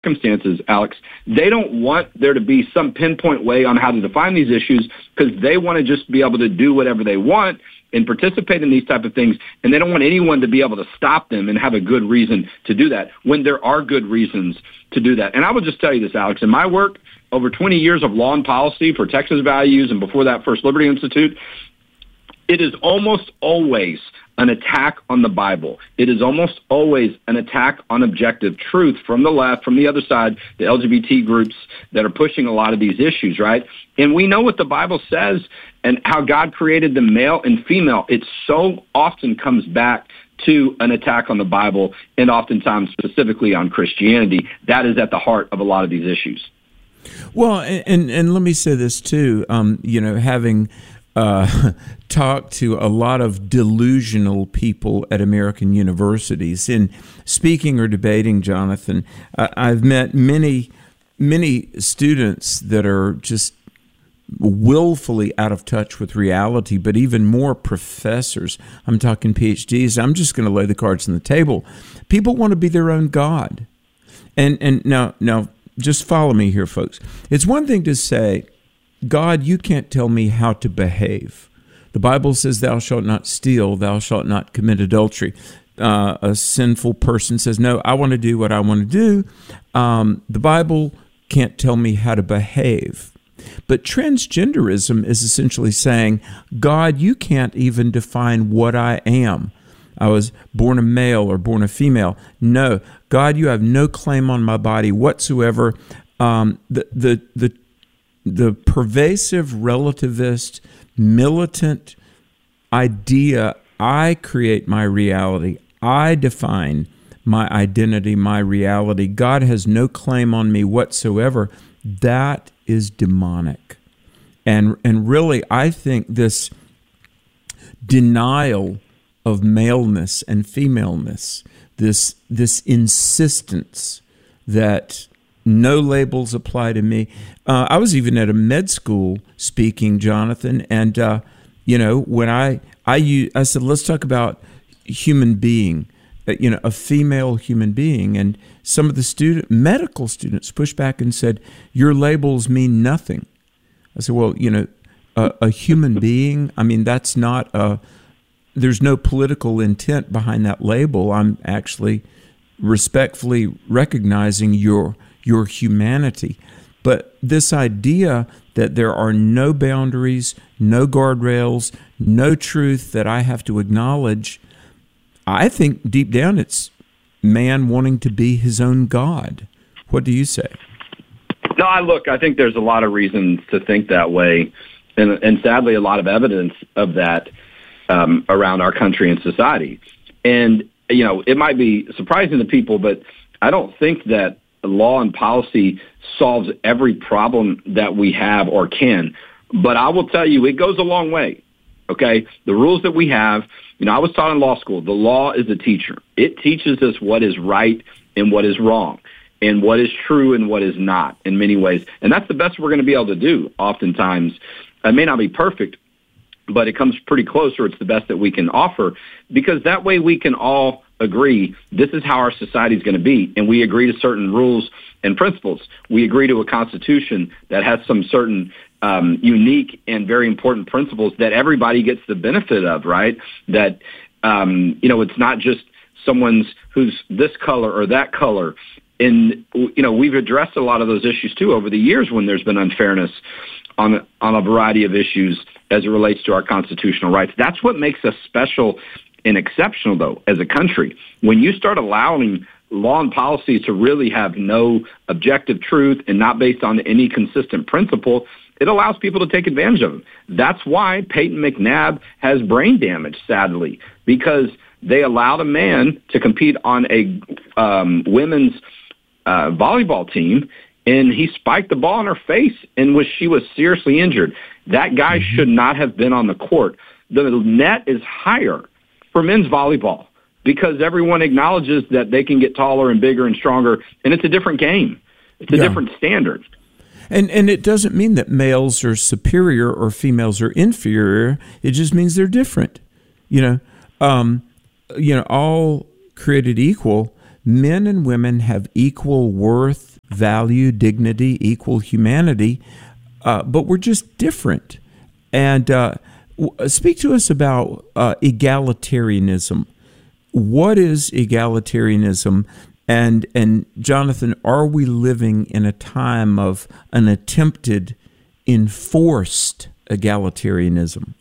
circumstances, Alex, they don't want there to be some pinpoint way on how to define these issues because they want to just be able to do whatever they want and participate in these type of things, and they don't want anyone to be able to stop them and have a good reason to do that when there are good reasons to do that. And I will just tell you this, Alex, in my work, over 20 years of law and policy for Texas Values and before that First Liberty Institute, it is almost always an attack on the Bible. It is almost always an attack on objective truth from the left, from the other side, the LGBT groups that are pushing a lot of these issues, right? And we know what the Bible says and how God created the male and female. It so often comes back to an attack on the Bible and oftentimes specifically on Christianity. That is at the heart of a lot of these issues. Well, and let me say this too, having talked to a lot of delusional people at American universities. In speaking or debating, Jonathan, I've met many students that are just willfully out of touch with reality, but even more professors. I'm talking PhDs. I'm just going to lay the cards on the table. People want to be their own God. And now, just follow me here, folks. It's one thing to say, God, you can't tell me how to behave. The Bible says, thou shalt not steal, thou shalt not commit adultery. A sinful person says, no, I want to do what I want to do. The Bible can't tell me how to behave. But transgenderism is essentially saying, God, you can't even define what I am. I was born a male or born a female. No, God, you have no claim on my body whatsoever. The pervasive relativist militant idea, I create my reality, I define my identity, my reality, God has no claim on me whatsoever, that is demonic. And really, I think this denial of maleness and femaleness, this insistence that no labels apply to me. I was even at a med school speaking, Jonathan, and when I said, let's talk about human being, a female human being, and some of the medical students pushed back and said, your labels mean nothing. I said, well, a human being, I mean, that's not there's no political intent behind that label. I'm actually respectfully recognizing your humanity. But this idea that there are no boundaries, no guardrails, no truth that I have to acknowledge, I think deep down it's man wanting to be his own God. What do you say? No, I think there's a lot of reasons to think that way, and sadly a lot of evidence of that around our country and society. And, it might be surprising to people, but I don't think that law and policy solves every problem that we have or can. But I will tell you, it goes a long way, okay? The rules that we have, I was taught in law school, the law is a teacher. It teaches us what is right and what is wrong and what is true and what is not in many ways. And that's the best we're going to be able to do oftentimes. It may not be perfect, but it comes pretty close, or it's the best that we can offer, because that way we can all agree this is how our society is going to be, and we agree to certain rules and principles. We agree to a constitution that has some certain unique and very important principles that everybody gets the benefit of, right? That, it's not just someone's who's this color or that color. And, we've addressed a lot of those issues, too, over the years when there's been unfairness on a variety of issues as it relates to our constitutional rights. That's what makes us special and exceptional, though, as a country. When you start allowing law and policy to really have no objective truth and not based on any consistent principle, it allows people to take advantage of them. That's why Peyton McNabb has brain damage, sadly, because they allowed a man to compete on a women's volleyball team, and he spiked the ball in her face, and she was seriously injured. That guy should not have been on the court. The net is higher for men's volleyball because everyone acknowledges that they can get taller and bigger and stronger, and it's a different game. It's a different standard. And it doesn't mean that males are superior or females are inferior. It just means they're different. All created equal, men and women have equal worth value, dignity, equal humanity, but we're just different. And speak to us about egalitarianism. What is egalitarianism? And Jonathan, are we living in a time of an attempted enforced egalitarianism?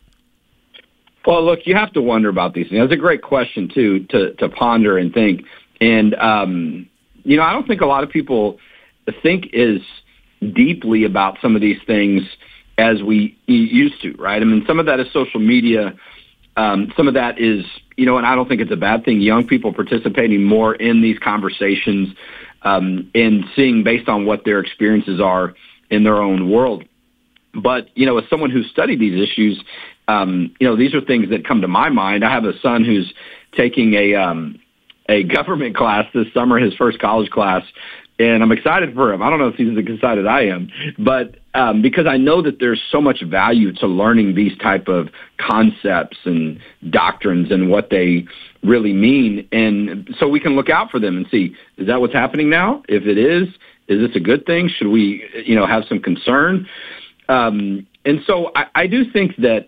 Well, look, you have to wonder about these things. That's a great question, too, to ponder and think. And, I don't think a lot of people think as deeply about some of these things as we used to, right? I mean, some of that is social media. Some of that is, and I don't think it's a bad thing, young people participating more in these conversations and seeing based on what their experiences are in their own world. But, as someone who's studied these issues, these are things that come to my mind. I have a son who's taking a government class this summer, his first college class, and I'm excited for him. I don't know if he's as excited as I am, but because I know that there's so much value to learning these type of concepts and doctrines and what they really mean. And so we can look out for them and see, is that what's happening now? If it is this a good thing? Should we, have some concern? And so I do think that,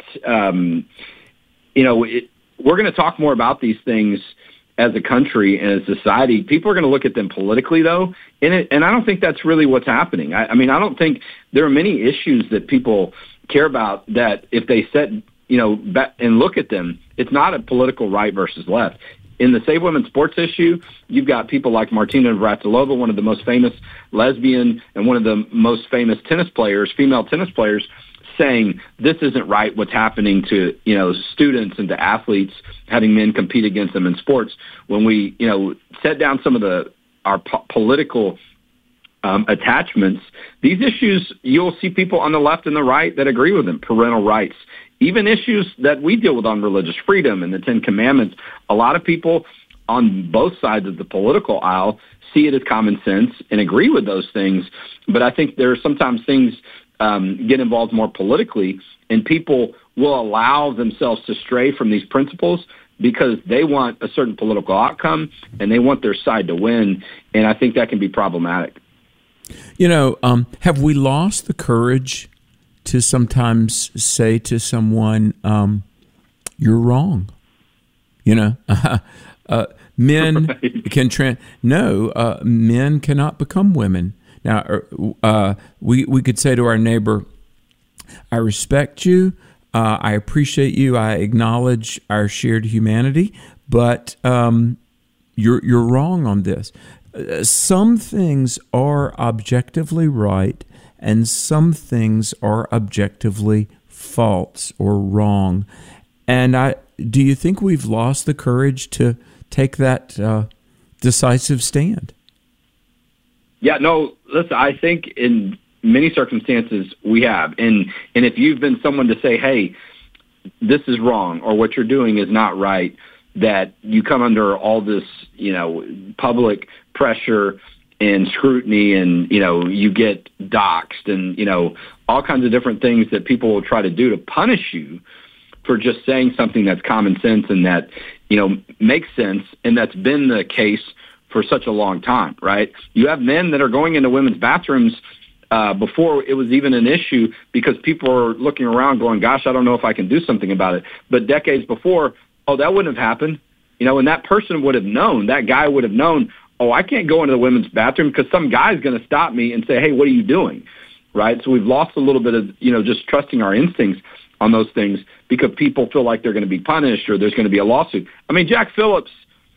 we're going to talk more about these things as a country and as a society. People are going to look at them politically, though, and I don't think that's really what's happening. I don't think there are many issues that people care about that if they set, back and look at them, it's not a political right versus left. In the Save Women's Sports issue, you've got people like Martina Navratilova, one of the most famous lesbian and one of the most famous tennis players, female tennis players, saying this isn't right what's happening to, students and to athletes, having men compete against them in sports. When we, set down some of our political attachments, these issues, you'll see people on the left and the right that agree with them. Parental rights, even issues that we deal with on religious freedom and the Ten Commandments. A lot of people on both sides of the political aisle see it as common sense and agree with those things. But I think there are sometimes things get involved more politically, and people will allow themselves to stray from these principles because they want a certain political outcome and they want their side to win. And I think that can be problematic. Have we lost the courage to sometimes say to someone, you're wrong? Men can men cannot become women. Now, we could say to our neighbor, I respect you, I appreciate you, I acknowledge our shared humanity, but you're wrong on this. Some things are objectively right, and some things are objectively false or wrong. And do you think we've lost the courage to take that decisive stand? Yeah, no, listen, I think in many circumstances we have. And if you've been someone to say, hey, this is wrong or what you're doing is not right, that you come under all this, public pressure and scrutiny and, you get doxxed and, all kinds of different things that people will try to do to punish you for just saying something that's common sense and that, makes sense. And that's been the case for such a long time, right? You have men that are going into women's bathrooms before it was even an issue because people are looking around going, gosh, I don't know if I can do something about it. But decades before, that wouldn't have happened. And that person would have known, that guy would have known, I can't go into the women's bathroom because some guy's going to stop me and say, hey, what are you doing? Right? So we've lost a little bit of, just trusting our instincts on those things because people feel like they're going to be punished or there's going to be a lawsuit. I mean, Jack Phillips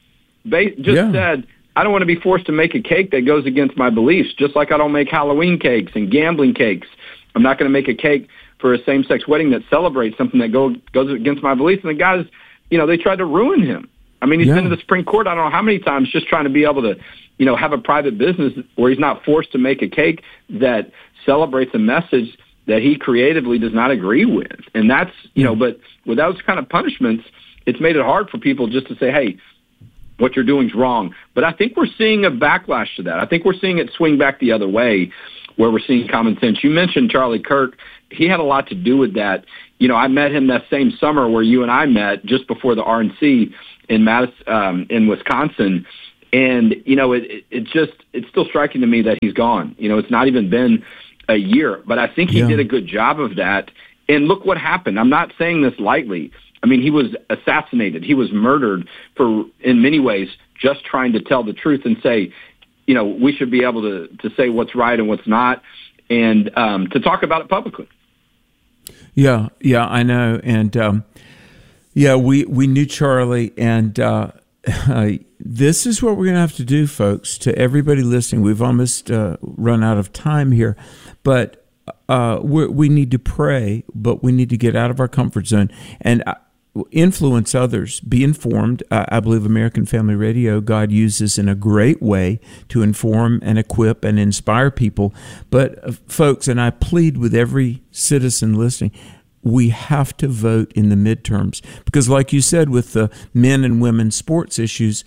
said, I don't want to be forced to make a cake that goes against my beliefs, just like I don't make Halloween cakes and gambling cakes. I'm not going to make a cake for a same-sex wedding that celebrates something that goes against my beliefs. And the guys, they tried to ruin him. I mean, he's been to the Supreme Court I don't know how many times just trying to be able to, have a private business where he's not forced to make a cake that celebrates a message that he creatively does not agree with. And that's, but with those kind of punishments, it's made it hard for people just to say, hey, what you're doing is wrong. But I think we're seeing a backlash to that. I think we're seeing it swing back the other way where we're seeing common sense. You mentioned Charlie Kirk. He had a lot to do with that. I met him that same summer where you and I met just before the RNC in Wisconsin. And, it's still striking to me that he's gone. It's not even been a year, but I think he did a good job of that. And look what happened. I'm not saying this lightly. I mean, he was assassinated. He was murdered for, in many ways, just trying to tell the truth and say, we should be able to say what's right and what's not, and to talk about it publicly. Yeah, I know. And, we knew Charlie, and this is what we're going to have to do, folks, to everybody listening. We've almost run out of time here, but we need to pray, but we need to get out of our comfort zone and influence others, be informed. I believe American Family Radio, God uses in a great way to inform and equip and inspire people. But folks, and I plead with every citizen listening, we have to vote in the midterms because, like you said, with the men and women sports issues,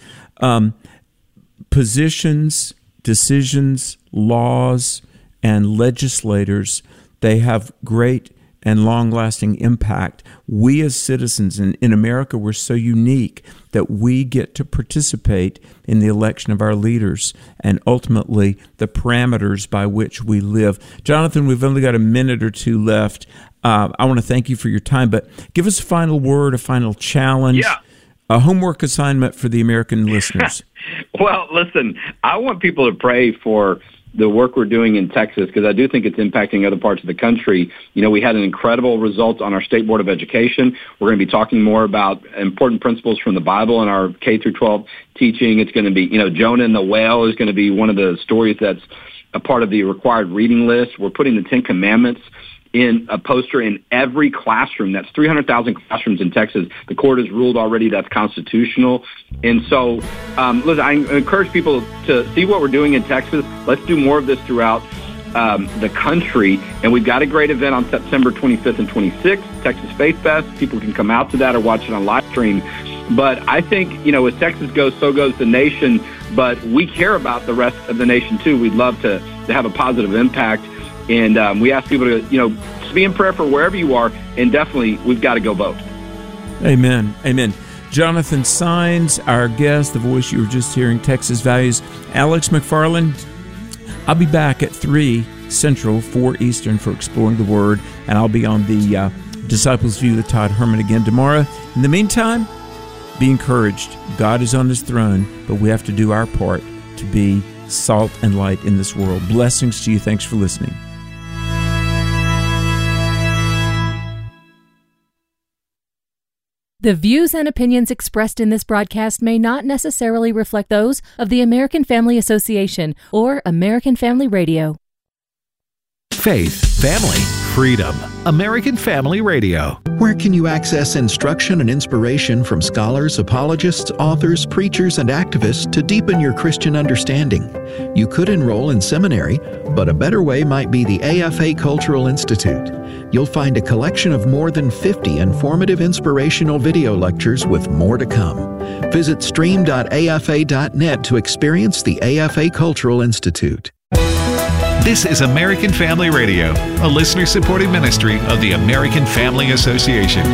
positions, decisions, laws, and legislators, they have great and long-lasting impact. We as citizens in America, we're so unique that we get to participate in the election of our leaders and ultimately the parameters by which we live. Jonathan, we've only got a minute or two left. I want to thank you for your time, but give us a final word, a final challenge, a homework assignment for the American listeners. Well, listen, I want people to pray for the work we're doing in Texas, because I do think it's impacting other parts of the country. We had an incredible result on our State Board of Education. We're going to be talking more about important principles from the Bible in our K through 12 teaching. It's going to be, Jonah and the whale is going to be one of the stories that's a part of the required reading list. We're putting the 10 Commandments in a poster in every classroom. That's 300,000 classrooms in Texas. The court has ruled already that's constitutional. And so, listen, I encourage people to see what we're doing in Texas. Let's do more of this throughout the country. And we've got a great event on September 25th and 26th, Texas Faith Fest. People can come out to that or watch it on live stream. But I think, as Texas goes, so goes the nation. But we care about the rest of the nation, too. We'd love to have a positive impact. And we ask people to, just be in prayer for wherever you are. And definitely, we've got to go vote. Amen. Amen. Jonathan Saenz, our guest, the voice you were just hearing, Texas Values. Alex McFarland, I'll be back at 3 Central, 4 Eastern for Exploring the Word. And I'll be on the Disciples View with Todd Herman again tomorrow. In the meantime, be encouraged. God is on his throne, but we have to do our part to be salt and light in this world. Blessings to you. Thanks for listening. The views and opinions expressed in this broadcast may not necessarily reflect those of the American Family Association or American Family Radio. Faith, family, freedom. American Family Radio. Where can you access instruction and inspiration from scholars, apologists, authors, preachers, and activists to deepen your Christian understanding? You could enroll in seminary, but a better way might be the AFA Cultural Institute. You'll find a collection of more than 50 informative inspirational video lectures with more to come. Visit stream.afa.net to experience the AFA Cultural Institute. This is American Family Radio, a listener-supported ministry of the American Family Association.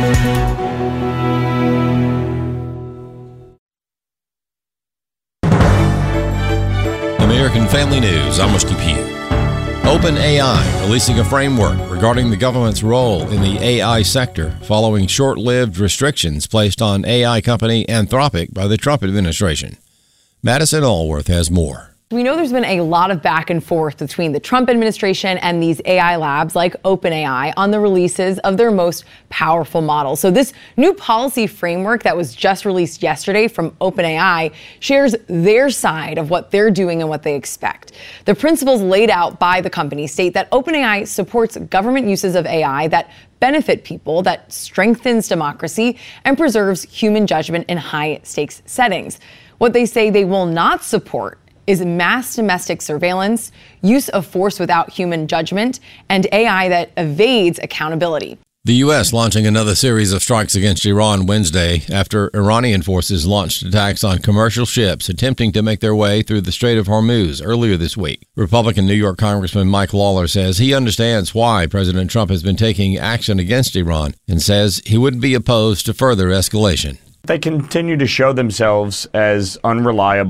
American Family News, I'm Rusty Pugh. OpenAI releasing a framework regarding the government's role in the AI sector following short-lived restrictions placed on AI company Anthropic by the Trump administration. Madison Allworth has more. We know there's been a lot of back and forth between the Trump administration and these AI labs like OpenAI on the releases of their most powerful models. So this new policy framework that was just released yesterday from OpenAI shares their side of what they're doing and what they expect. The principles laid out by the company state that OpenAI supports government uses of AI that benefit people, that strengthens democracy, and preserves human judgment in high-stakes settings. What they say they will not support is mass domestic surveillance, use of force without human judgment, and AI that evades accountability. The U.S. launching another series of strikes against Iran Wednesday after Iranian forces launched attacks on commercial ships attempting to make their way through the Strait of Hormuz earlier this week. Republican New York Congressman Mike Lawler says he understands why President Trump has been taking action against Iran and says he wouldn't be opposed to further escalation. They continue to show themselves as unreliable,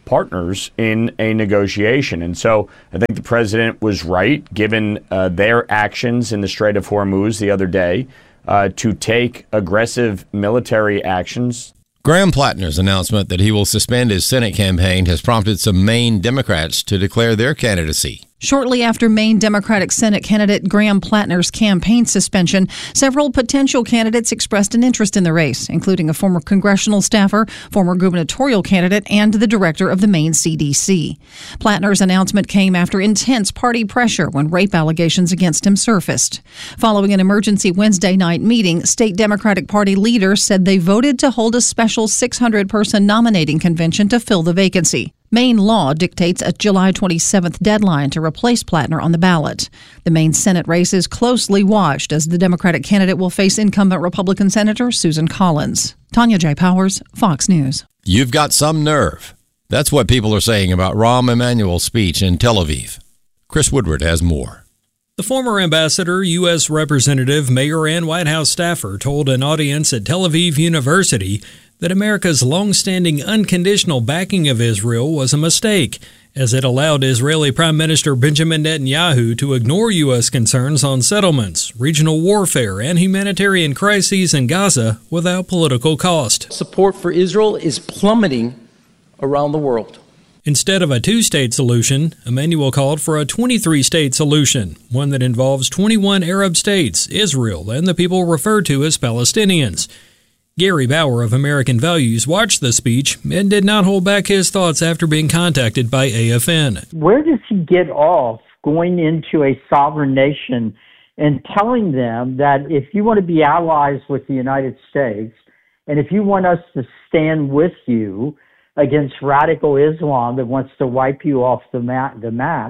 partners in a negotiation. And so I think the president was right, given their actions in the Strait of Hormuz the other day, to take aggressive military actions. Graham Plattner's announcement that he will suspend his Senate campaign has prompted some Maine Democrats to declare their candidacy. Shortly after Maine Democratic Senate candidate Graham Plattner's campaign suspension, several potential candidates expressed an interest in the race, including a former congressional staffer, former gubernatorial candidate, and the director of the Maine CDC. Plattner's announcement came after intense party pressure when rape allegations against him surfaced. Following an emergency Wednesday night meeting, state Democratic Party leaders said they voted to hold a special 600-person nominating convention to fill the vacancy. Maine law dictates a July 27th deadline to replace Plattner on the ballot. The Maine Senate race is closely watched as the Democratic candidate will face incumbent Republican Senator Susan Collins. Tanya J. Powers, Fox News. You've got some nerve. That's what people are saying about Rahm Emanuel's speech in Tel Aviv. Chris Woodward has more. The former ambassador, U.S. representative, mayor, and White House staffer told an audience at Tel Aviv University that America's long-standing unconditional backing of Israel was a mistake, as it allowed Israeli Prime Minister Benjamin Netanyahu to ignore U.S. concerns on settlements, regional warfare, and humanitarian crises in Gaza without political cost. Support for Israel is plummeting around the world. Instead of a two-state solution, Emanuel called for a 23-state solution, one that involves 21 Arab states, Israel, and the people referred to as Palestinians. Gary Bauer of American Values watched the speech and did not hold back his thoughts after being contacted by AFN. Where does he get off going into a sovereign nation and telling them that if you want to be allies with the United States and if you want us to stand with you against radical Islam that wants to wipe you off the map,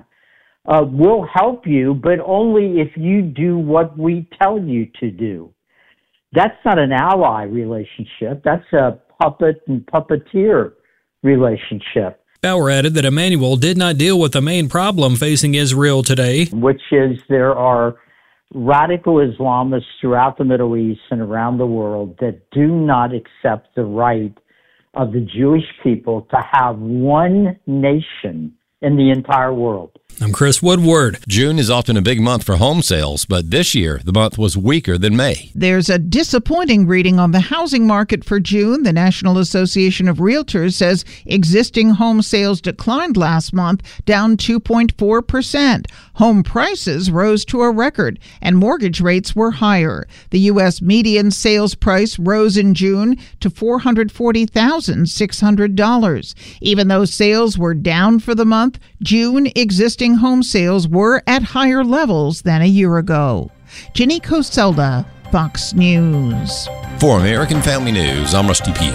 we'll help you, but only if you do what we tell you to do? That's not an ally relationship. That's a puppet and puppeteer relationship. Bauer added that Emanuel did not deal with the main problem facing Israel today, which is there are radical Islamists throughout the Middle East and around the world that do not accept the right of the Jewish people to have one nation in the entire world. I'm Chris Woodward. June is often a big month for home sales, but this year the month was weaker than May. There's a disappointing reading on the housing market for June. The National Association of Realtors says existing home sales declined last month, down 2.4%. Home prices rose to a record, and mortgage rates were higher. The U.S. median sales price rose in June to $440,600. Even though sales were down for the month, June existing home sales were at higher levels than a year ago. Ginny Coselda, Fox News. For American Family News, I'm Rusty Pugh.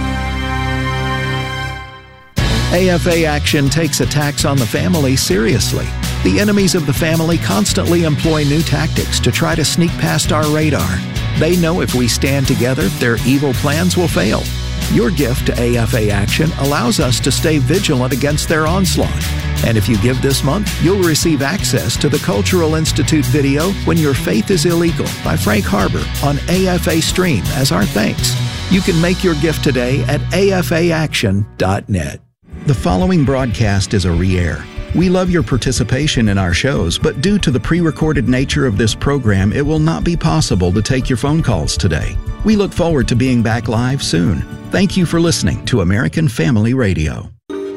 AFA Action takes attacks on the family seriously. The enemies of the family constantly employ new tactics to try to sneak past our radar. They know if we stand together, their evil plans will fail. Your gift to AFA Action allows us to stay vigilant against their onslaught. And if you give this month, you'll receive access to the Cultural Institute video When Your Faith is Illegal by Frank Harbor on AFA Stream as our thanks. You can make your gift today at afaaction.net. The following broadcast is a re-air. We love your participation in our shows, but due to the pre-recorded nature of this program, it will not be possible to take your phone calls today. We look forward to being back live soon. Thank you for listening to American Family Radio.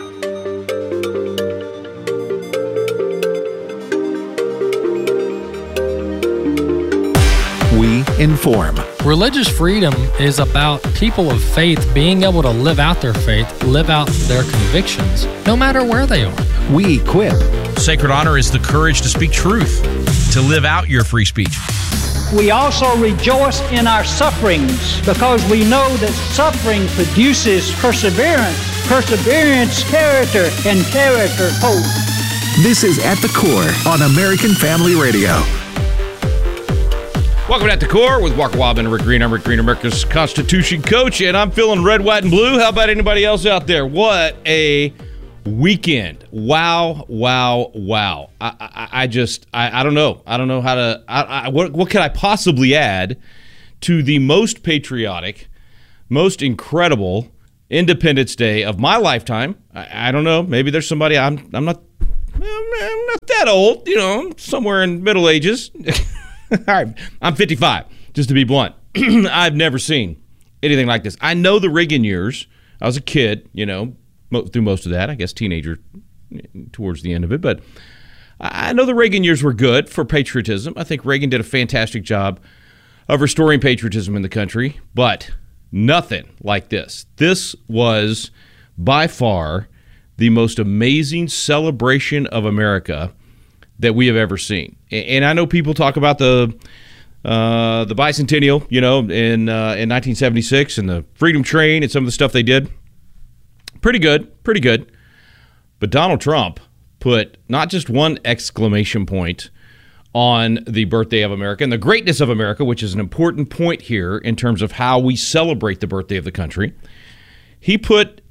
We inform. Religious freedom is about people of faith being able to live out their faith, live out their convictions, no matter where they are. We equip. Sacred honor is the courage to speak truth, to live out your free speech. We also rejoice in our sufferings because we know that suffering produces perseverance, perseverance, character, and character, hope. This is At the Core on American Family Radio. Welcome to At the Core with Walker Wildman and Rick Green. I'm Rick Green, America's Constitution coach, and I'm feeling red, white, and blue. How about anybody else out there? What a weekend. Wow, wow, wow. I don't know. I don't know how to, what could I possibly add to the most patriotic, most incredible, Independence Day of my lifetime. I don't know. Maybe there's somebody. I'm not that old. I'm somewhere in middle ages. All right, I'm 55. Just to be blunt, I've never seen anything like this. I know the Reagan years. I was a kid, through most of that. I guess teenager towards the end of it, but I know the Reagan years were good for patriotism. I think Reagan did a fantastic job of restoring patriotism in the country, but nothing like this. This was by far the most amazing celebration of America that we have ever seen. And I know people talk about the bicentennial, in 1976 and the Freedom Train and some of the stuff they did. Pretty good. But Donald Trump put not just one exclamation point on the birthday of America and the greatness of America, which is an important point here in terms of how we celebrate the birthday of the country. He put,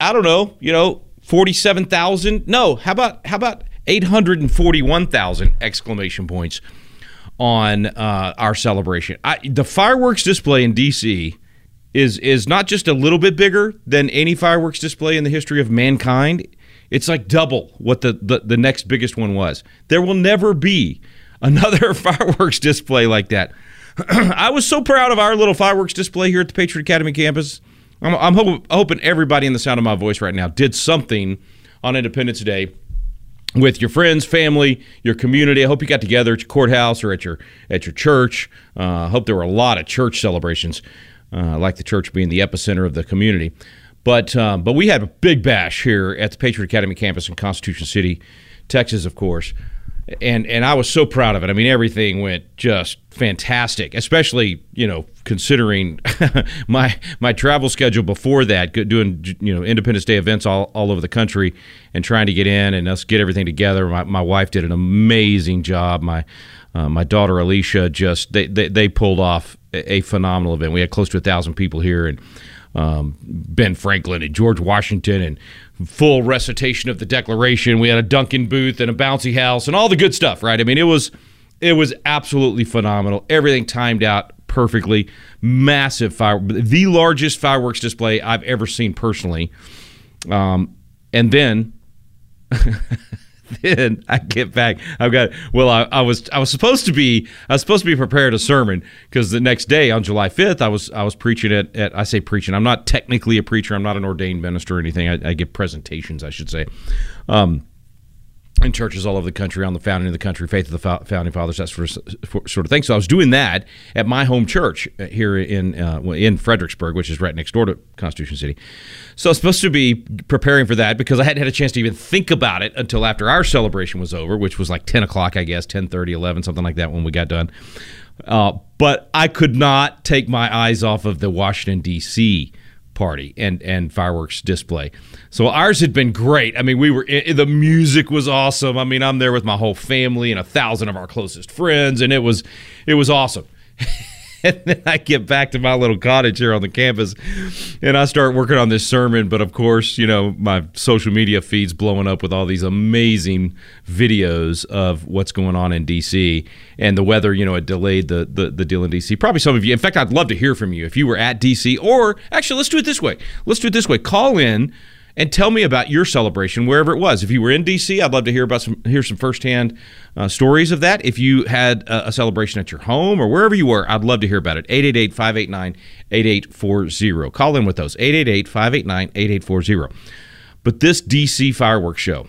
47,000. No, how about 841,000 exclamation points on our celebration. The fireworks display in D.C. is not just a little bit bigger than any fireworks display in the history of mankind. It's like double what the next biggest one was. There will never be another fireworks display like that. I was so proud of our little fireworks display here at the Patriot Academy campus. I'm hoping everybody in the sound of my voice right now did something on Independence Day with your friends, family, your community. I hope you got together at your courthouse or at your church. I hope there were a lot of church celebrations, like the church being the epicenter of the community. But we had a big bash here at the Patriot Academy campus in Constitution City, Texas, of course. And I was so proud of it. I mean, everything went just fantastic, especially, considering my travel schedule before that, doing, Independence Day events all over the country and trying to get in and us get everything together. My wife did an amazing job. My daughter, Alicia, they pulled off a phenomenal event. We had close to 1,000 people here, and Ben Franklin and George Washington and full recitation of the Declaration. We had a Duncan booth and a bouncy house and all the good stuff, right? I mean, it was absolutely phenomenal. Everything timed out perfectly. Massive the largest fireworks display I've ever seen personally. And then then I get back. I was supposed to be prepared a sermon because the next day on July 5th I was preaching at I say preaching. I'm not technically a preacher. I'm not an ordained minister or anything. I give presentations, I should say, in churches all over the country on the founding of the country, faith of the founding fathers, that sort of thing. So I was doing that at my home church here in Fredericksburg, which is right next door to Constitution City. So I was supposed to be preparing for that because I hadn't had a chance to even think about it until after our celebration was over, which was like 10 o'clock, I guess, 10:30, 11, something like that when we got done. But I could not take my eyes off of the Washington, D.C. party and fireworks display. So ours had been great. I mean, the music was awesome. I mean, I'm there with my whole family and 1,000 of our closest friends, and it was awesome. And then I get back to my little cottage here on the campus, and I start working on this sermon. But of course, my social media feed's blowing up with all these amazing videos of what's going on in D.C. and the weather. It delayed the deal in D.C. Probably some of you. In fact, I'd love to hear from you if you were at D.C. Or actually, let's do it this way. Call in and tell me about your celebration wherever it was. If you were in D.C., I'd love to hear some firsthand stories of that. If you had a celebration at your home or wherever you were, I'd love to hear about it. 888-589-8840. Call in with those. 888-589-8840. But this D.C. fireworks show,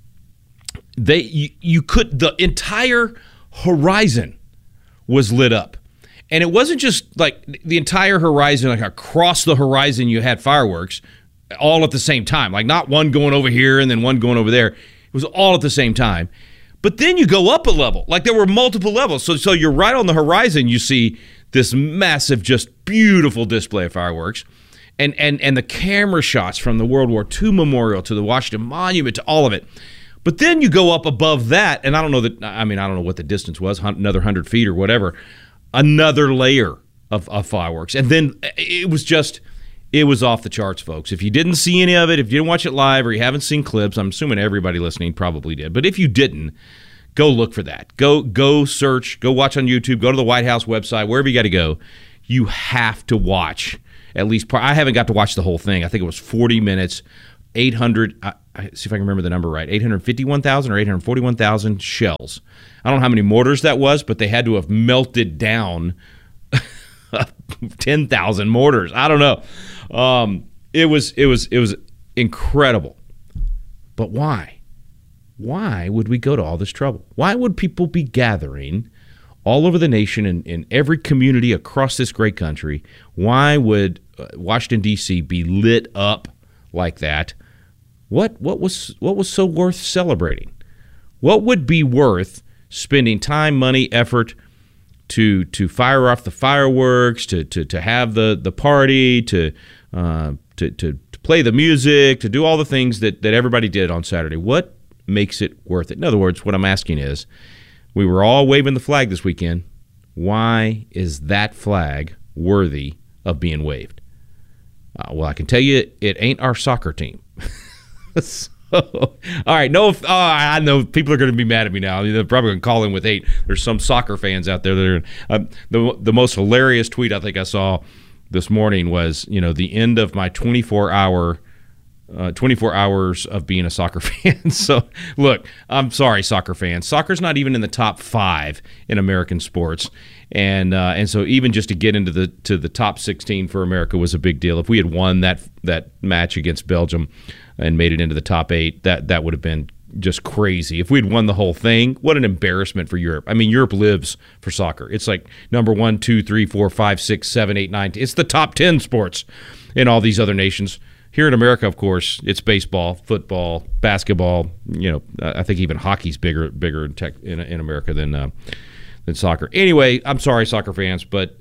the entire horizon was lit up. And it wasn't just like the entire horizon, like across the horizon you had fireworks all at the same time, like not one going over here and then one going over there. It was all at the same time. But then you go up a level, like there were multiple levels. So you're right on the horizon. You see this massive, just beautiful display of fireworks, and the camera shots from the World War II Memorial to the Washington Monument to all of it. But then you go up above that, and I don't know what the distance was, another 100 feet or whatever, another layer of fireworks, and then it was off the charts, folks. If you didn't see any of it, if you didn't watch it live or you haven't seen clips, I'm assuming everybody listening probably did. But if you didn't, go look for that. Go search, go watch on YouTube, go to the White House website, wherever you got to go. You have to watch at least I haven't got to watch the whole thing. I think it was 40 minutes, 800. See if I can remember the number right. 851,000 or 841,000 shells. I don't know how many mortars that was, but they had to have melted down 10,000 mortars. I don't know. It was incredible. But why? Why would we go to all this trouble? Why would people be gathering all over the nation and in every community across this great country? Why would Washington, D.C. be lit up like that? What was so worth celebrating? What would be worth spending time, money, effort to fire off the fireworks, to have the party, to play the music, to do all the things that everybody did on Saturday? What makes it worth it? In other words, what I'm asking is, we were all waving the flag this weekend. Why is that flag worthy of being waved? Well, I can tell you it ain't our soccer team. So, all right, I know people are going to be mad at me now. They're probably going to call in with hate. There's some soccer fans out there that are the most hilarious tweet I think I saw this morning was, the end of my 24 hours of being a soccer fan. So, look, I'm sorry, soccer fans. Soccer's not even in the top 5 in American sports, and so even just to get into the top 16 for America was a big deal. If we had won that match against Belgium and made it into the top 8, that would have been just crazy. If we'd won the whole thing, what an embarrassment for Europe. I mean, Europe lives for soccer. It's like number 1, 2, 3, 4, 5, 6, 7, 8, 9. It's the top 10 sports in all these other nations. Here in America, of course, it's baseball, football, basketball. I think even hockey's bigger in America than soccer. Anyway, I'm sorry, soccer fans, but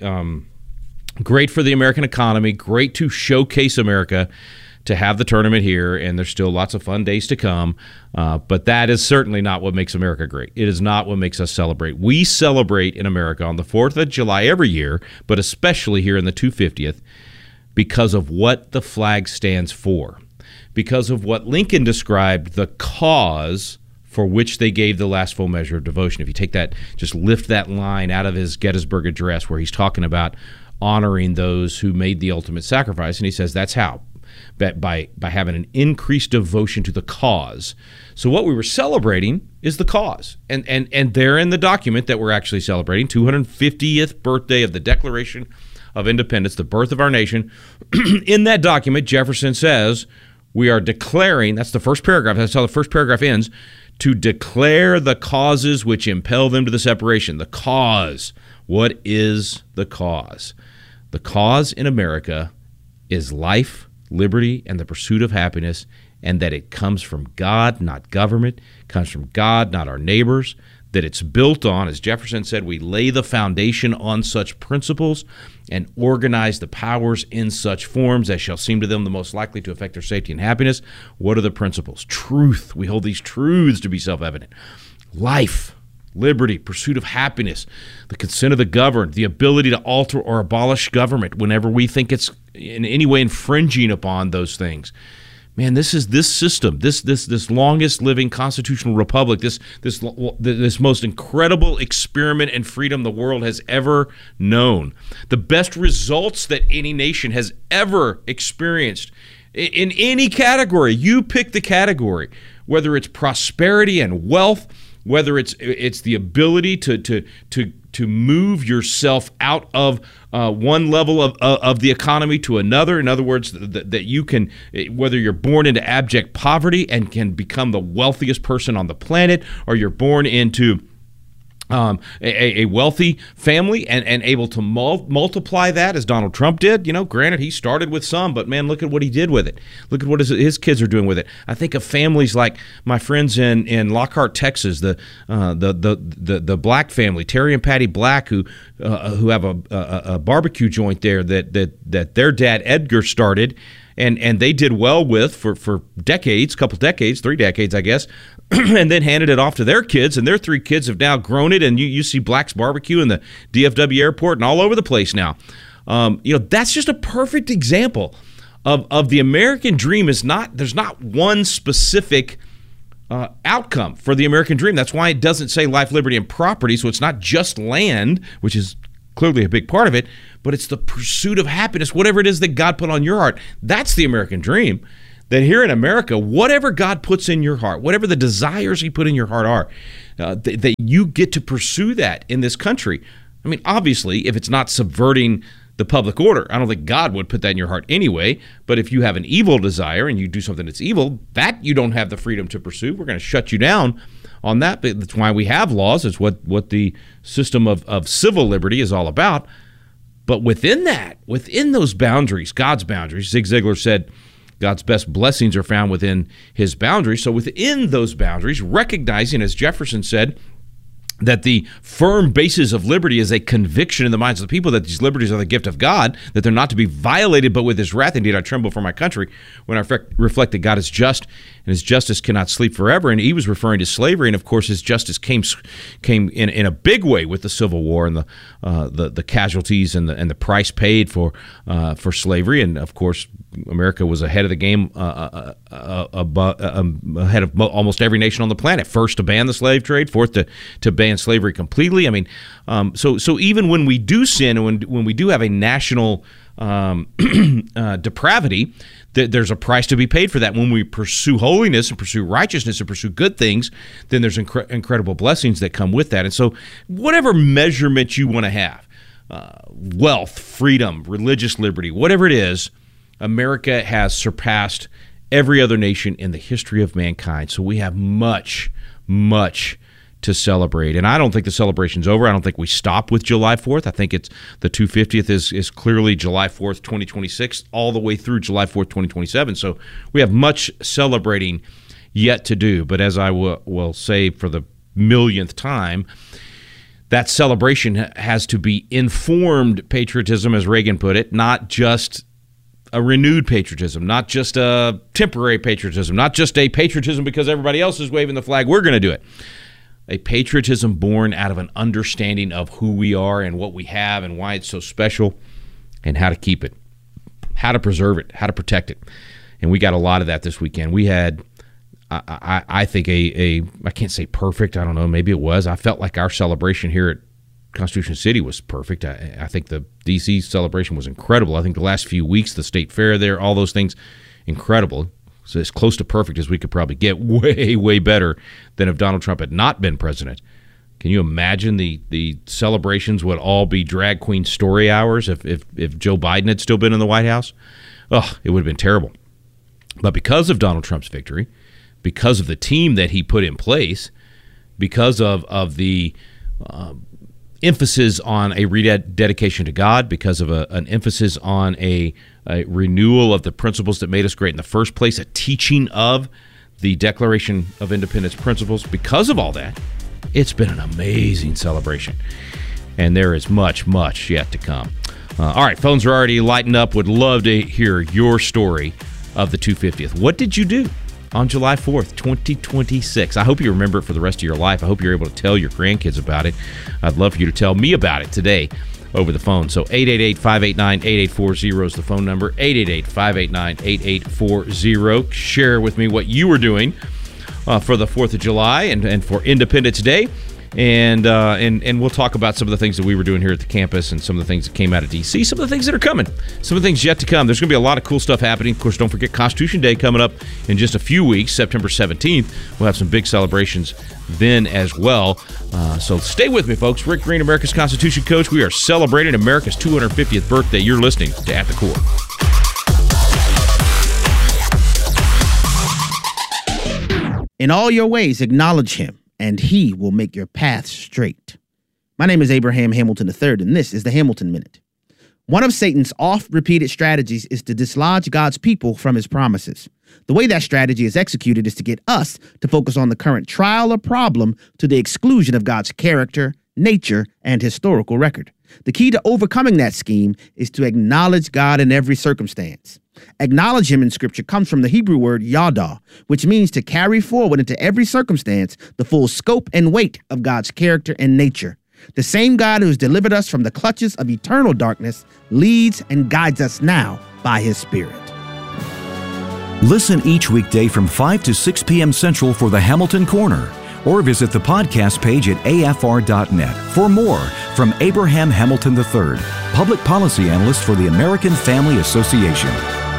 great for the American economy. Great to showcase America, to have the tournament here, and there's still lots of fun days to come. But that is certainly not what makes America great. It is not what makes us celebrate. We celebrate in America on the 4th of July every year, but especially here in the 250th, because of what the flag stands for, because of what Lincoln described the cause for which they gave the last full measure of devotion. If you take that, just lift that line out of his Gettysburg Address where he's talking about honoring those who made the ultimate sacrifice, and he says that's how, by having an increased devotion to the cause. So what we were celebrating is the cause, and there in the document that we're actually celebrating, 250th birthday of the Declaration of Independence, the birth of our nation. In that document, Jefferson says we are declaring, that's the first paragraph, that's how the first paragraph ends, to declare the causes which impel them to the separation. The cause. What is the cause? The cause in America is life, liberty, and the pursuit of happiness, and that it comes from God, not government, comes from God, not our neighbors, that it's built on, as Jefferson said, we lay the foundation on such principles and organize the powers in such forms as shall seem to them the most likely to affect their safety and happiness. What are the principles? Truth. We hold these truths to be self-evident. Life, liberty, pursuit of happiness, the consent of the governed, the ability to alter or abolish government whenever we think it's in any way infringing upon those things. Man, this system, this longest living constitutional republic, this most incredible experiment in freedom the world has ever known. The best results that any nation has ever experienced in any category. You pick the category, whether it's prosperity and wealth, whether it's the ability to move yourself out of one level of the economy to another. In other words, that you can, whether you're born into abject poverty and can become the wealthiest person on the planet, or you're born into a wealthy family and able to multiply that as Donald Trump did. Granted, he started with some, but man, look at what he did with it. Look at what his kids are doing with it. I think of families like my friends in Lockhart, Texas, the Black family, Terry and Patty Black, who have a barbecue joint there that their dad Edgar started. And they did well with for decades, 3 decades, I guess, and then handed it off to their kids, and their 3 kids have now grown it, and you see Black's Barbecue in the DFW airport and all over the place now. That's just a perfect example of the American dream. There's not one specific outcome for the American dream. That's why it doesn't say life, liberty, and property, so it's not just land, which is clearly a big part of it, but it's the pursuit of happiness, whatever it is that God put on your heart. That's the American dream. That here in America, whatever God puts in your heart, whatever the desires he put in your heart are, that you get to pursue that in this country. I mean, obviously, if it's not subverting the public order, I don't think God would put that in your heart anyway. But if you have an evil desire and you do something that's evil, that you don't have the freedom to pursue. We're going to shut you down on that. But that's why we have laws. It's what the system of civil liberty is all about. But within that, within those boundaries, God's boundaries, Zig Ziglar said, God's best blessings are found within his boundaries. So within those boundaries, recognizing, as Jefferson said, that the firm basis of liberty is a conviction in the minds of the people that these liberties are the gift of God, that they're not to be violated, but with his wrath, indeed, I tremble for my country when I reflect that God is just and his justice cannot sleep forever. And he was referring to slavery. And of course, his justice came in a big way with the Civil War and the casualties and the price paid for slavery. And of course, America was ahead of the game, ahead of almost every nation on the planet. First to ban the slave trade, fourth to ban slavery completely. I mean, so even when we do sin and when we do have a national depravity, there's a price to be paid for that. When we pursue holiness and pursue righteousness and pursue good things, then there's incredible blessings that come with that. And so whatever measurement you want to have, wealth, freedom, religious liberty, whatever it is, America has surpassed every other nation in the history of mankind. So we have much, much to celebrate. And I don't think the celebration's over. I don't think we stop with July 4th. I think it's the 250th is clearly July 4th, 2026, all the way through July 4th, 2027. So we have much celebrating yet to do. But as I will say for the millionth time, that celebration has to be informed patriotism, as Reagan put it, not just a renewed patriotism, not just a temporary patriotism, not just a patriotism because everybody else is waving the flag, we're going to do it. A patriotism born out of an understanding of who we are and what we have and why it's so special and how to keep it, how to preserve it, how to protect it. And we got a lot of that this weekend. We had, I think, I can't say perfect, I don't know, maybe it was. I felt like our celebration here at Constitution City was perfect. I think the D.C. celebration was incredible. I think the last few weeks, the state fair there, all those things, incredible. So as close to perfect as we could probably get, way, way better than if Donald Trump had not been president. Can you imagine the celebrations would all be drag queen story hours if Joe Biden had still been in the White House? Oh, it would have been terrible. But because of Donald Trump's victory, because of the team that he put in place, because of the emphasis on a rededication to God, because of an emphasis on a renewal of the principles that made us great in the first place, a teaching of the Declaration of Independence principles. Because of all that, it's been an amazing celebration, and there is much, much yet to come. All right, phones are already lighting up. Would love to hear your story of the 250th. What did you do on July 4th, 2026? I hope you remember it for the rest of your life. I hope you're able to tell your grandkids about it. I'd love for you to tell me about it today over the phone. So 888-589-8840 is the phone number, 888-589-8840. Share with me what you were doing for the 4th of July and for Independence Day. And we'll talk about some of the things that we were doing here at the campus and some of the things that came out of D.C., some of the things that are coming, some of the things yet to come. There's going to be a lot of cool stuff happening. Of course, don't forget Constitution Day coming up in just a few weeks, September 17th. We'll have some big celebrations then as well. So stay with me, folks. Rick Green, America's Constitution Coach. We are celebrating America's 250th birthday. You're listening to At the Core. In all your ways, acknowledge him, and he will make your path straight. My name is Abraham Hamilton III, and this is the Hamilton Minute. One of Satan's oft-repeated strategies is to dislodge God's people from his promises. The way that strategy is executed is to get us to focus on the current trial or problem to the exclusion of God's character, nature, and historical record. The key to overcoming that scheme is to acknowledge God in every circumstance. Acknowledge him in Scripture comes from the Hebrew word yada, which means to carry forward into every circumstance the full scope and weight of God's character and nature. The same God who has delivered us from the clutches of eternal darkness leads and guides us now by his Spirit. Listen each weekday from 5 to 6 p.m. Central for the Hamilton Corner, or visit the podcast page at afr.net for more from Abraham Hamilton III, Public Policy Analyst for the American Family Association.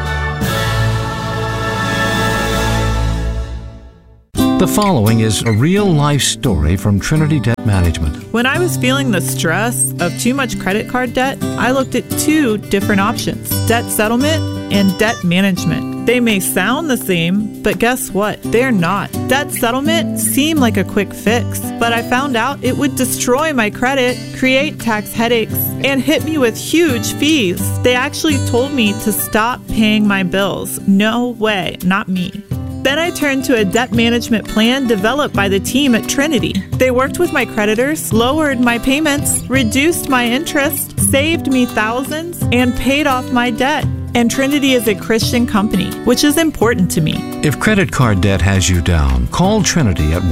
The following is a real-life story from Trinity Debt Management. When I was feeling the stress of too much credit card debt, I looked at two different options: debt settlement and debt management. They may sound the same, but guess what? They're not. Debt settlement seemed like a quick fix, but I found out it would destroy my credit, create tax headaches, and hit me with huge fees. They actually told me to stop paying my bills. No way, not me. Then I turned to a debt management plan developed by the team at Trinity. They worked with my creditors, lowered my payments, reduced my interest, saved me thousands, and paid off my debt. And Trinity is a Christian company, which is important to me. If credit card debt has you down, call Trinity at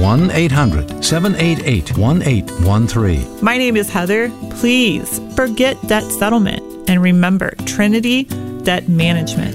1-800-788-1813. My name is Heather. Please forget debt settlement and remember Trinity Debt Management.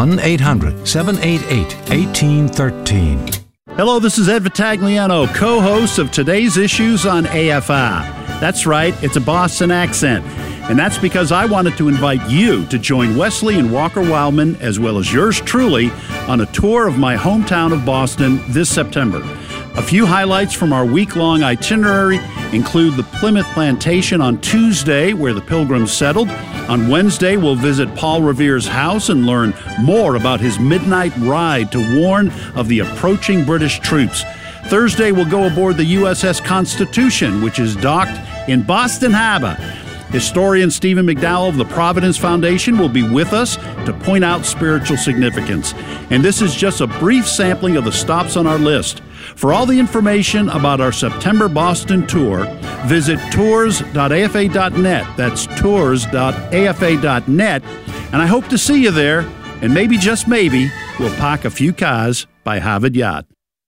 1-800-788-1813. Hello, this is Ed Vitagliano, co-host of today's issues on AFI. That's right, it's a Boston accent. And that's because I wanted to invite you to join Wesley and Walker Wildman, as well as yours truly, on a tour of my hometown of Boston this September. A few highlights from our week-long itinerary include the Plymouth Plantation on Tuesday, where the Pilgrims settled. On Wednesday, we'll visit Paul Revere's house and learn more about his midnight ride to warn of the approaching British troops. Thursday, we'll go aboard the USS Constitution, which is docked in Boston Harbor. Historian Stephen McDowell of the Providence Foundation will be with us to point out spiritual significance. And this is just a brief sampling of the stops on our list. For all the information about our September Boston tour, visit tours.afa.net. That's tours.afa.net. And I hope to see you there. And maybe, just maybe, we'll park a few cars by Harvard Yard.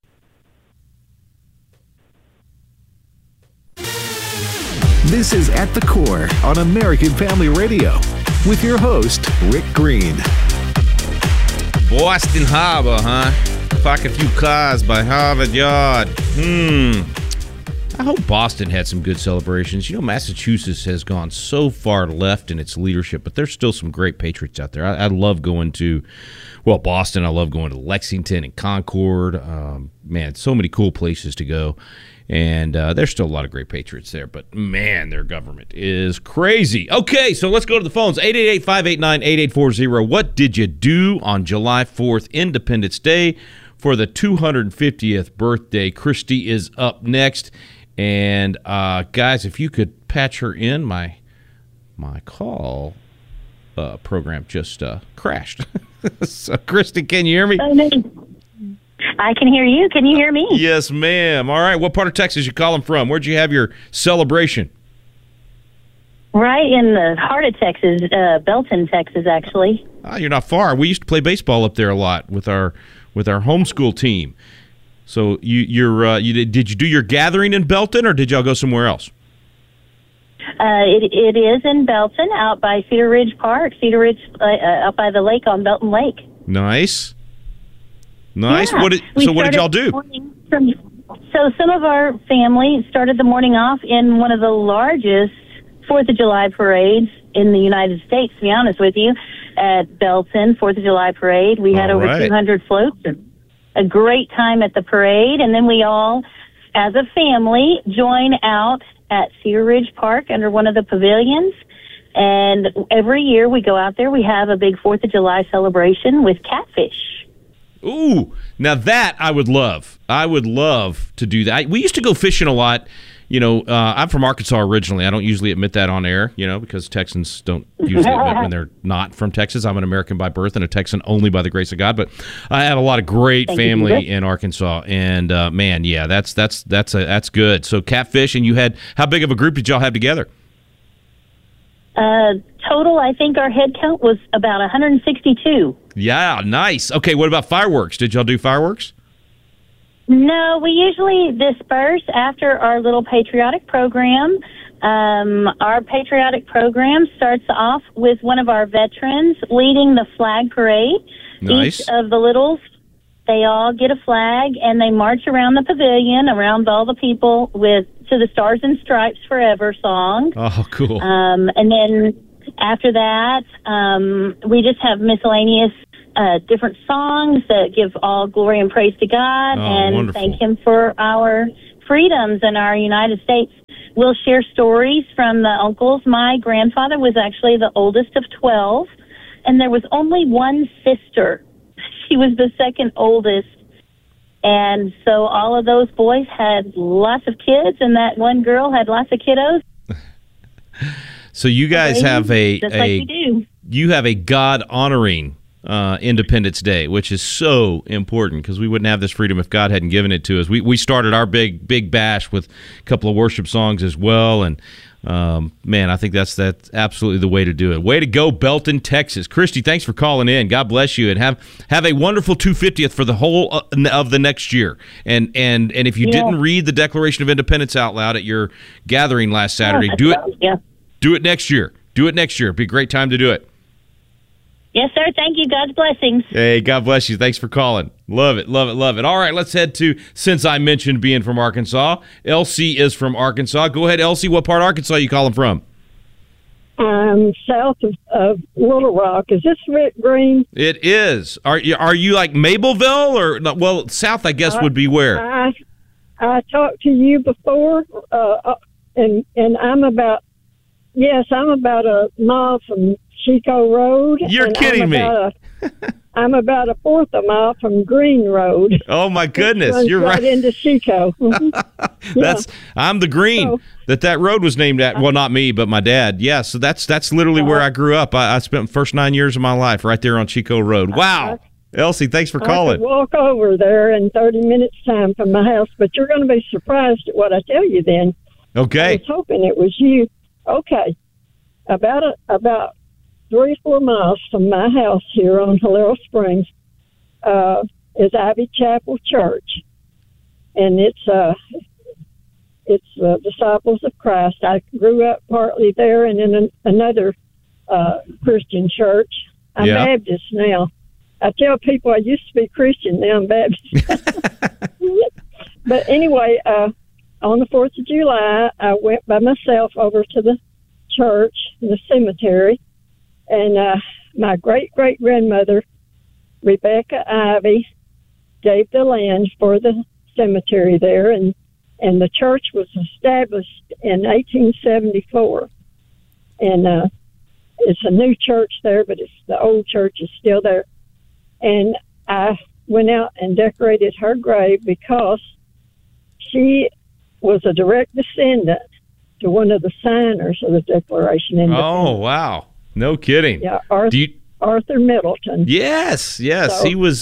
This is At the Core on American Family Radio with your host, Rick Green. Boston Harbor, huh? Park a few cars by Harvard Yard. I hope Boston had some good celebrations. You know, Massachusetts has gone so far left in its leadership, but there's still some great patriots out there. I love going to, Boston. I love going to Lexington and Concord. Man, so many cool places to go. And there's still a lot of great patriots there, but man, their government is crazy. Okay, so let's go to the phones. 888-589-8840. What did you do on July 4th, Independence Day, for the 250th birthday? Christy is up next. And guys, if you could patch her in, my call program just crashed. So, Christy, can you hear me? Oh, no. I can hear you. Can you hear me? Yes, ma'am. All right. What part of Texas you calling from? Where'd you have your celebration? Right in the heart of Texas, Belton, Texas, actually. Oh, you're not far. We used to play baseball up there a lot with our homeschool team. So did you do your gathering in Belton, or did y'all go somewhere else? It is in Belton, out by Cedar Ridge Park. Cedar Ridge, out by the lake on Belton Lake. Nice. Yeah. What did y'all do? So some of our family started the morning off in one of the largest 4th of July parades in the United States, to be honest with you, at Belton, 4th of July parade. We had over 200 floats, and a great time at the parade. And then we all, as a family, join out at Cedar Ridge Park under one of the pavilions. And every year we go out there, we have a big 4th of July celebration with catfish. Ooh, now that I would love. I would love to do that. We used to go fishing a lot. You know, I'm from Arkansas originally. I don't usually admit that on air, because Texans don't usually admit when they're not from Texas. I'm an American by birth and a Texan only by the grace of God. But I have a lot of great family in Arkansas, and man, yeah, that's good. So catfish, and how big of a group did y'all have together? Total, I think our head count was about 162. Yeah, nice. Okay, what about fireworks? Did y'all do fireworks? No, we usually disperse after our little patriotic program. Our patriotic program starts off with one of our veterans leading the flag parade. Nice. Each of the littles they all get a flag and they march around the pavilion, around all the people to the Stars and Stripes Forever song. Oh, cool. And then after that, we just have miscellaneous different songs that give all glory and praise to God and wonderful. thank Him for our freedoms in our United States. We'll share stories from the uncles. My grandfather was actually the oldest of 12, and there was only one sister. She was the second oldest. And so all of those boys had lots of kids, and that one girl had lots of kiddos. So you guys have like we do. You have a God-honoring Independence Day, which is so important because we wouldn't have this freedom if God hadn't given it to us. We started our big bash with a couple of worship songs as well, and man, I think that's absolutely the way to do it. Way to go, Belton, Texas. Christy, thanks for calling in. God bless you, and have a wonderful 250th for the whole of the next year. And if you didn't read the Declaration of Independence out loud at your gathering last Saturday, do it. Yeah. Do it next year. Do it next year. It'd be a great time to do it. Yes, sir. Thank you. God's blessings. Hey, God bless you. Thanks for calling. Love it, love it, love it. All right, let's head to, since I mentioned being from Arkansas, Elsie is from Arkansas. Go ahead, Elsie. What part of Arkansas are you calling from? South of Little Rock. Is this Rick Green? It is. Are you like Mableville or well, south? I guess would be where. I talked to you before, and I'm about a mile from Chico Road. You're kidding me. I'm about a fourth of a mile from Green Road. Oh my goodness, you're right into Chico. I'm the Green that road was named at. Well, not me, but my dad. Yeah, so that's literally where I grew up. I spent the first 9 years of my life right there on Chico Road. Wow. Elsie, thanks for calling. I could walk over there in 30 minutes time from my house, but you're going to be surprised at what I tell you then. Okay. I was hoping it was you. Okay. About 3 or 4 miles from my house here on Halero Springs is Ivy Chapel Church, and it's Disciples of Christ. I grew up partly there and in another Christian church. I'm Baptist now. I tell people I used to be Christian, now I'm Baptist. But anyway, on the 4th of July, I went by myself over to the church, the cemetery, and my great-great-grandmother, Rebecca Ivy, gave the land for the cemetery there, and the church was established in 1874. And it's a new church there, but the old church is still there. And I went out and decorated her grave because she was a direct descendant to one of the signers of the Declaration of Independence. Oh, wow. No kidding. Yeah, Arthur Middleton. Yes. So, he was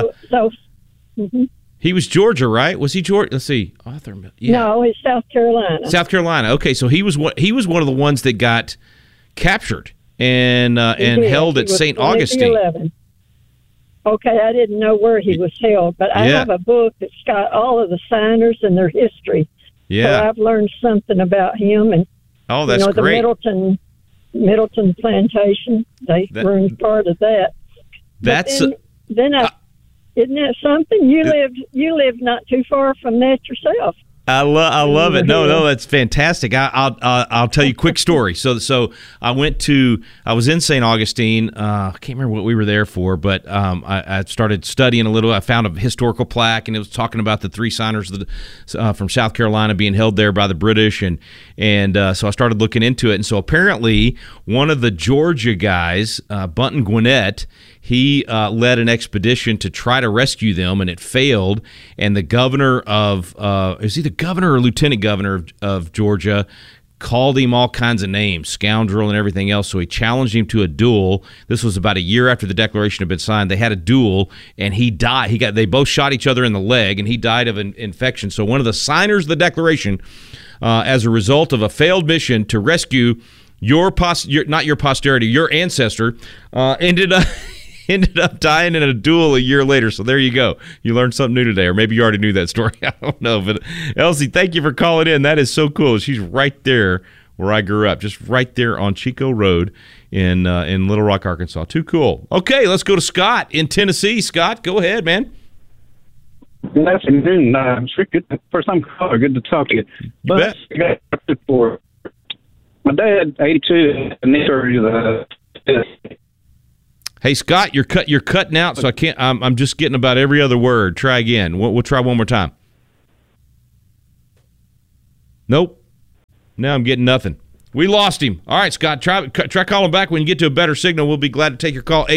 he was Georgia, right? Was he Georgia? Let's see. Arthur Middleton. Yeah. No, he's South Carolina. South Carolina. Okay, so he was one of the ones that got captured and held at St. Augustine. 11. Okay, I didn't know where he was held, but I have a book that's got all of the signers and their history. Yeah. So I've learned something about him, and that's great. The Middleton Plantation. They were part of that. That's isn't that something? You lived not too far from that yourself. I love it. No, that's fantastic. I'll tell you a quick story. So I was in St. Augustine. I can't remember what we were there for, but I started studying a little. I found a historical plaque, and it was talking about the 3 signers from South Carolina being held there by the British, and so I started looking into it. And so apparently one of the Georgia guys, Bunton Gwinnett, he led an expedition to try to rescue them, and it failed. And the governor of it was either governor or lieutenant governor of Georgia called him all kinds of names, scoundrel and everything else. So he challenged him to a duel. This was about a year after the Declaration had been signed. They had a duel, and he died. They both shot each other in the leg, and he died of an infection. So one of the signers of the Declaration, as a result of a failed mission to rescue your ancestor, ended up dying in a duel a year later. So there you go. You learned something new today, or maybe you already knew that story. I don't know. But Elsie, thank you for calling in. That is so cool. She's right there where I grew up, just right there on Chico Road in Little Rock, Arkansas. Too cool. Okay, let's go to Scott in Tennessee. Scott, go ahead, man. Good afternoon. Rick, first time caller. Good to talk to you. But I got for my dad, 82, and they started Hey, Scott, you're cutting out, so I can't. I'm just getting about every other word. Try again. We'll try one more time. Nope. Now I'm getting nothing. We lost him. All right, Scott, try calling back when you get to a better signal. We'll be glad to take your call,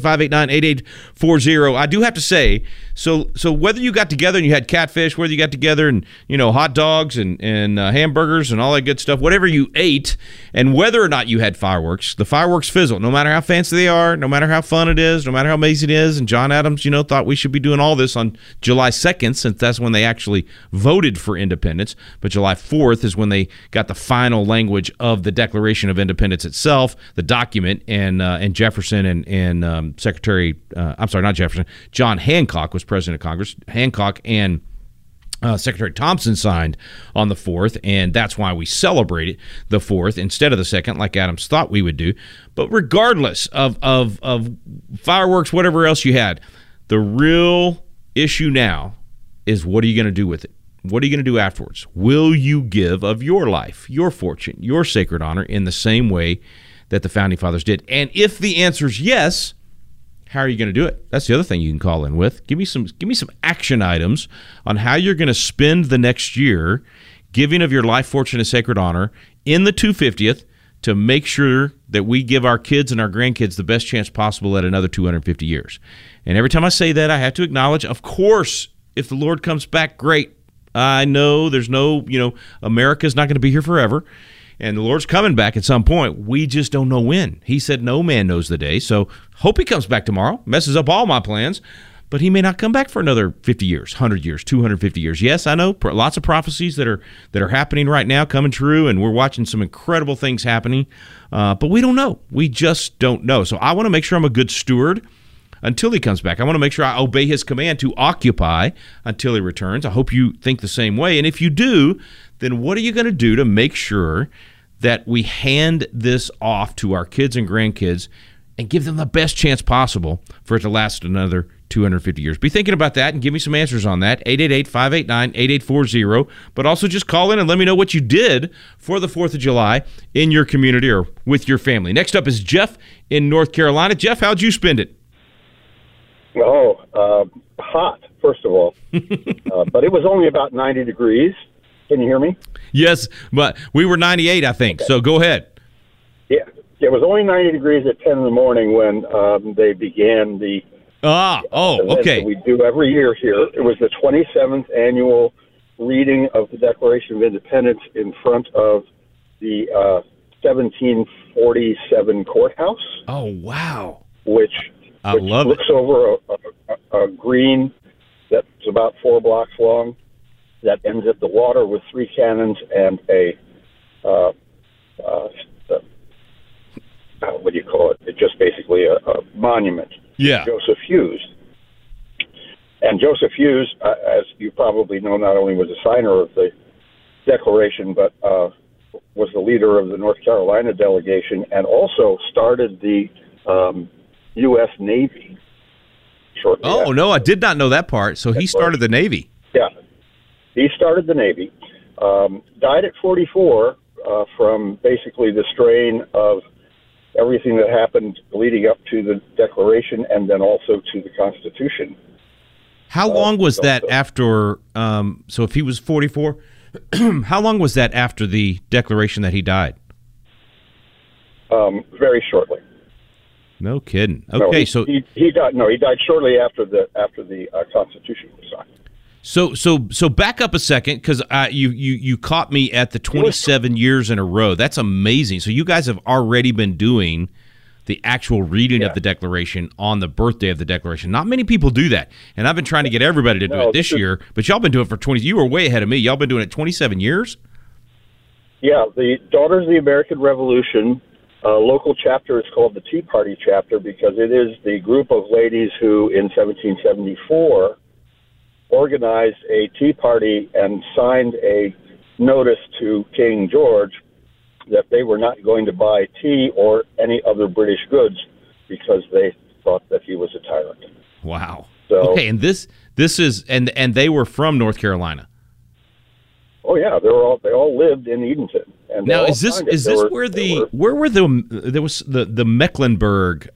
888-589-8840. I do have to say, so whether you got together and you had catfish, whether you got together and, hot dogs and hamburgers and all that good stuff, whatever you ate, and whether or not you had fireworks, the fireworks fizzle, no matter how fancy they are, no matter how fun it is, no matter how amazing it is, and John Adams, thought we should be doing all this on July 2nd, since that's when they actually voted for independence, but July 4th is when they got the final language of the Declaration of Independence itself, the document, and Jefferson and Secretary, I'm sorry, not Jefferson, John Hancock was president of Congress. Hancock and Secretary Thompson signed on the 4th, and that's why we celebrated the 4th instead of the 2nd, like Adams thought we would do. But regardless of fireworks, whatever else you had, the real issue now is, what are you going to do with it? What are you going to do afterwards? Will you give of your life, your fortune, your sacred honor in the same way that the Founding Fathers did? And if the answer is yes, how are you going to do it? That's the other thing you can call in with. Give me some action items on how you're going to spend the next year giving of your life, fortune, and sacred honor in the 250th to make sure that we give our kids and our grandkids the best chance possible at another 250 years. And every time I say that, I have to acknowledge, of course, if the Lord comes back, great. I know there's no, America's not going to be here forever, and the Lord's coming back at some point. We just don't know when. He said no man knows the day, so hope he comes back tomorrow. Messes up all my plans, but he may not come back for another 50 years, 100 years, 250 years. Yes, I know lots of prophecies that are happening right now coming true, and we're watching some incredible things happening, but we don't know. We just don't know. So I want to make sure I'm a good steward until he comes back. I want to make sure I obey his command to occupy until he returns. I hope you think the same way. And if you do, then what are you going to do to make sure that we hand this off to our kids and grandkids and give them the best chance possible for it to last another 250 years? Be thinking about that and give me some answers on that. 888-589-8840. But also just call in and let me know what you did for the 4th of July in your community or with your family. Next up is Jeff in North Carolina. Jeff, how'd you spend it? Hot, first of all. But it was only about 90 degrees. Can you hear me? Yes, but we were 98, I think. Okay. So go ahead. Yeah, it was only 90 degrees at 10 in the morning when they began the okay. That we do every year here. It was the 27th annual reading of the Declaration of Independence in front of the 1747 courthouse. Oh, wow. Which looks over a green that's about 4 blocks long that ends at the water with 3 cannons and a what do you call it? It's just basically a monument. Yeah. Joseph Hughes. And Joseph Hughes, as you probably know, not only was a signer of the Declaration, but was the leader of the North Carolina delegation and also started the U.S. Navy shortly after. No, I did not know that part. So he started the Navy. Yeah. He started the Navy. Died at 44 from basically the strain of everything that happened leading up to the Declaration and then also to the Constitution. How long was that after, so if he was 44, how long was that after the Declaration that he died? Very shortly. No kidding. Okay, so he died. No, he died shortly after the Constitution was signed. So back up a second, because you caught me at the 27 years in a row. That's amazing. So you guys have already been doing the actual reading of the Declaration on the birthday of the Declaration. Not many people do that, and I've been trying to get everybody to do it this year. But y'all been doing it for 20. You were way ahead of me. Y'all been doing it 27 years. Yeah, the Daughters of the American Revolution. Local chapter is called the Tea Party chapter because it is the group of ladies who, in 1774, organized a tea party and signed a notice to King George that they were not going to buy tea or any other British goods because they thought that he was a tyrant. Wow. So, okay, and this This is and they were from North Carolina. Oh yeah, they all lived in Edenton. And now is this where there was the Mecklenburg?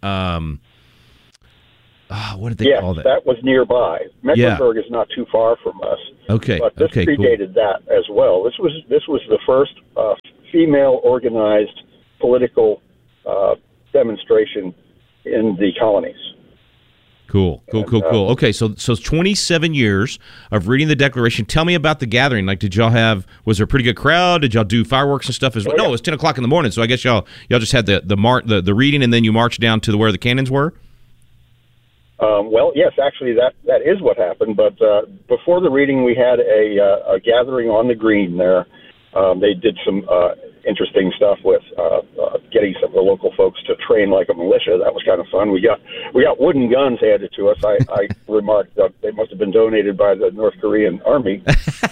What did they call that? That was nearby. Mecklenburg is not too far from us. Okay, but this predated that as well. This was the first female organized political demonstration in the colonies. Cool. Okay, so 27 years of reading the Declaration. Tell me about the gathering. Like, was there a pretty good crowd? Did y'all do fireworks and stuff as well? No, it was 10 o'clock in the morning, so I guess y'all just had the reading, and then you marched down to where the cannons were? Well, yes, actually, that is what happened. But before the reading, we had a gathering on the green there. They did some interesting stuff with getting some of the local folks to train like a militia. That was kind of fun. We got wooden guns handed to us. I remarked that they must have been donated by the North Korean Army.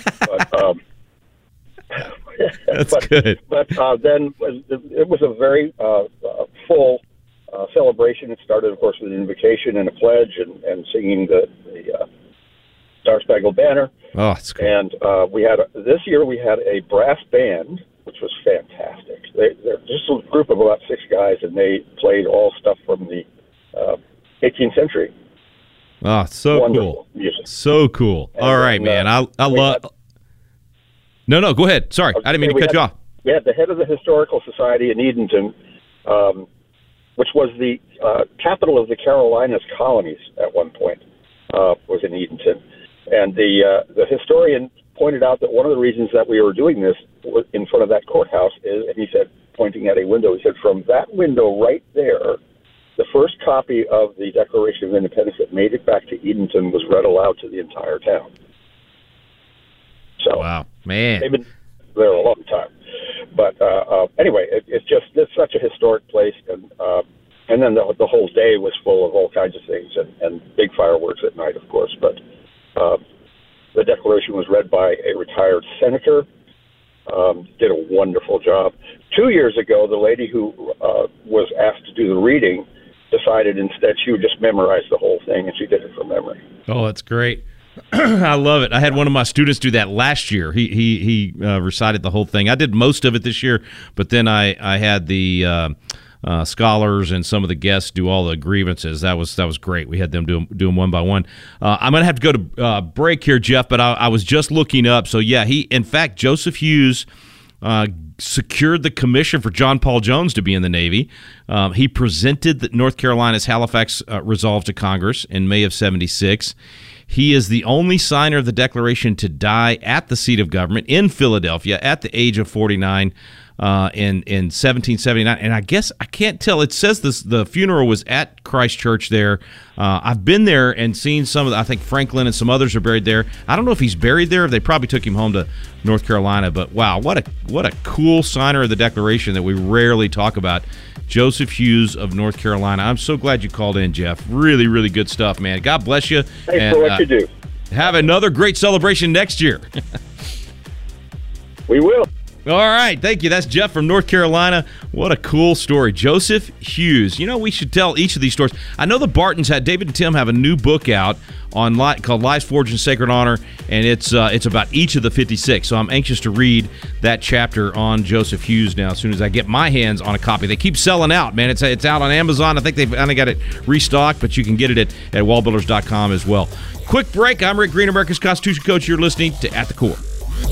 That's good. But then it was a very full celebration. It started, of course, with an invocation and a pledge and singing the Star Spangled Banner. Oh, that's cool. And this year we had a brass band, which was fantastic. They're just a group of about 6 guys, and they played all stuff from the 18th century. Oh, so Wonderful cool. music. So cool. And all right, man. I love... No, go ahead. Sorry, I didn't mean to cut you off. We had the head of the Historical Society in Edenton, which was the capital of the Carolinas colonies at one point, was in Edenton. And the historian pointed out that one of the reasons that we were doing this in front of that courthouse is, and he said, pointing at a window, he said, from that window right there, the first copy of the Declaration of Independence that made it back to Edenton was read aloud to the entire town. So, wow, man, they've been there a long time. But anyway, it's such a historic place, and then the whole day was full of all kinds of things, and big fireworks at night, of course. But the Declaration was read by a retired senator. Did a wonderful job. 2 years ago, the lady who was asked to do the reading decided instead she would just memorize the whole thing, and she did it from memory. Oh, that's great. I love it. I had one of my students do that last year. He recited the whole thing. I did most of it this year, but then I had the scholars and some of the guests do all the grievances. That was great. We had them do them one by one. I'm going to have to go to break here, Jeff, but I was just looking up. So, yeah, in fact, Joseph Hughes secured the commission for John Paul Jones to be in the Navy. He presented North Carolina's Halifax Resolve to Congress in May of 1976. He is the only signer of the Declaration to die at the seat of government in Philadelphia at the age of 49 in 1779. And I guess I can't tell. It says the funeral was at Christ Church there. I've been there and seen some of I think Franklin and some others are buried there. I don't know if he's buried there. They probably took him home to North Carolina. But wow, what a cool signer of the Declaration that we rarely talk about. Joseph Hughes of North Carolina. I'm so glad you called in, Jeff. Really, really good stuff, man. God bless you. Thanks for what you do. Have another great celebration next year. We will. All right. Thank you. That's Jeff from North Carolina. What a cool story. Joseph Hughes. You know, we should tell each of these stories. I know the Bartons David and Tim have a new book out called Lives Forged in Sacred Honor, and it's about each of the 56. So I'm anxious to read that chapter on Joseph Hughes now as soon as I get my hands on a copy. They keep selling out, man. It's out on Amazon. I think they've only got it restocked, but you can get it at wallbuilders.com as well. Quick break. I'm Rick Green, America's Constitution Coach. You're listening to At the Core.